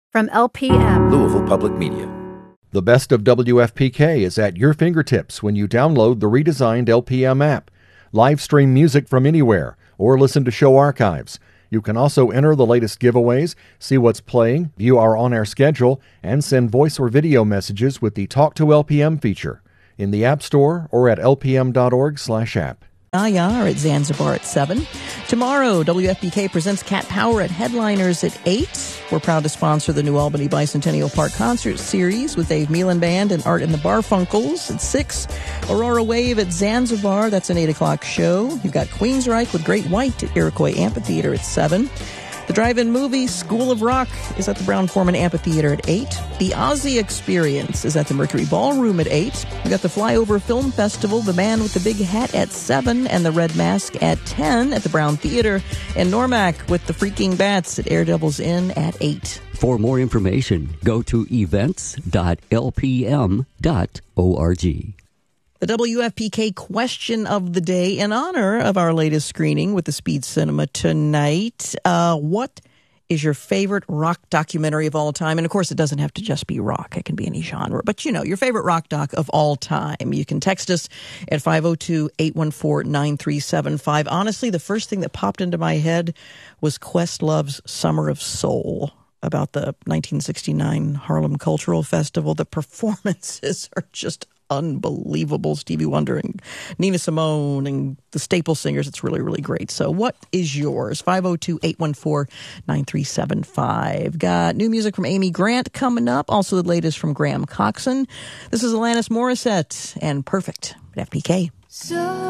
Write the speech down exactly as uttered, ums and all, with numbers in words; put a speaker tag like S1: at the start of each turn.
S1: From L P M,
S2: Louisville Public Media.
S3: The best of W F P K is at your fingertips when you download the redesigned L P M app. Live stream music from anywhere or listen to show archives. You can also enter the latest giveaways, see what's playing, view our on-air schedule, and send voice or video messages with the Talk to L P M feature in the App Store or at l p m dot org slash app.
S4: Naya at Zanzibar at seven. Tomorrow, W F P K presents Cat Power at Headliners at eight. We're proud to sponsor the New Albany Bicentennial Park Concert Series with Dave Meelan Band and Art and the Barfunkles at six. Aurora Wave at Zanzibar, that's an eight o'clock show. You've got Queensryche with Great White at Iroquois Amphitheater at seven. The drive-in movie School of Rock is at the Brown-Forman Amphitheater at eight. The Ozzy Experience is at the Mercury Ballroom at eight. We've got the Flyover Film Festival, The Man with the Big Hat at seven, and The Red Mask at ten at the Brown Theater. And Normac with the Freaking Bats at Air Devils Inn at eight.
S5: For more information, go to events dot l p m dot org.
S4: The W F P K question of the day in honor of our latest screening with the Speed Cinema tonight. Uh, what is your favorite rock documentary of all time? And, of course, it doesn't have to just be rock. It can be any genre. But, you know, your favorite rock doc of all time. You can text us at five oh two, eight one four, nine three seven five. Honestly, the first thing that popped into my head was Questlove's Summer of Soul, about the nineteen sixty-nine Harlem Cultural Festival. The performances are just unbelievable. Stevie Wonder and Nina Simone and the Staple Singers. It's really, really great. So what is yours? five oh two, eight one four, nine three seven five. Got new music from Amy Grant coming up. Also the latest from Graham Coxon. This is Alanis Morissette and Perfect at F P K. So